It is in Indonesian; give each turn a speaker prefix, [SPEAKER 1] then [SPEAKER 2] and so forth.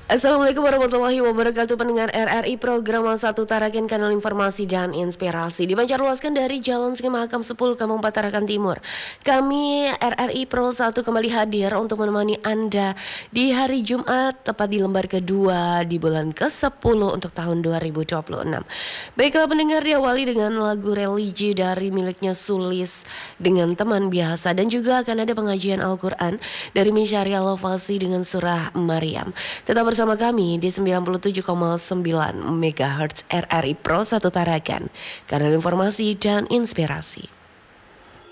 [SPEAKER 1] Assalamualaikum warahmatullahi wabarakatuh, pendengar RRI program Satu Tarakan, kanal informasi dan inspirasi dipancar luaskan dari Jalan Sri Mahakam 10 Kampung Tarakan Timur. Kami RRI Pro 1 kembali hadir untuk menemani Anda di hari Jumat, tepat di lembar kedua di bulan ke-10 untuk tahun 2026. Baiklah pendengar, diawali dengan lagu religi dari miliknya Sulis dengan teman biasa, dan juga akan ada pengajian Al-Quran dari Misyari Al-Fasi dengan surah Maryam. Tetap bersama kami di 97,9 MHz RRI Pro 1 Tarakan, kanal informasi dan inspirasi.